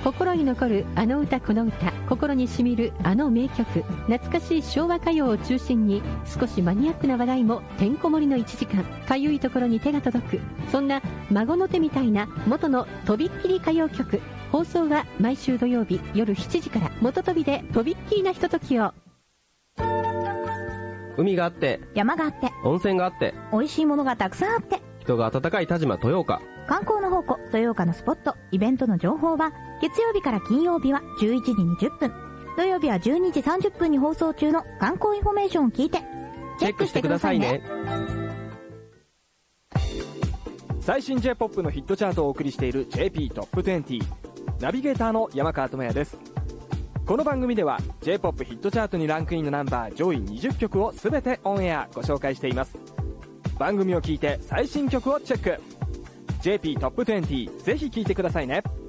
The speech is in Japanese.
心に残るあの歌この歌、心にしみるあの名曲、懐かしい昭和歌謡を中心に少しマニアックな話題もてんこ盛りの1時間。かゆいところに手が届く、そんな孫の手みたいな元のとびっきり歌謡曲。放送は毎週土曜日夜7時から。元飛びでとびっきりなひとときを。 海があって山があって温泉があって美味しいものがたくさんあって、 人が温かい田島豊岡。 観光の宝庫豊岡のスポット、イベントの情報は月曜日から金曜日は11時20分、土曜日は12時30分に放送中の観光インフォメーションを聞いてチェックしてくださいね。 最新 J-POP のヒットチャートをお送りしている JP トップ20、ナビゲーターの山川智也です。この番組では J-POP ヒットチャートにランクインのナンバー上位20曲を全てオンエアご紹介しています。番組を聞いて最新曲をチェック。 JP トップ20、ぜひ聞いてくださいね。